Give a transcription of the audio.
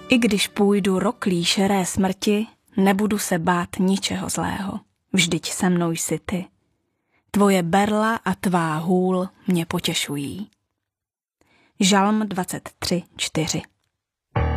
I když půjdu roklí šeré smrti, nebudu se bát ničeho zlého. Vždyť se mnou jsi ty. Tvoje berla a tvá hůl mě potěšují. Žalm 23:4.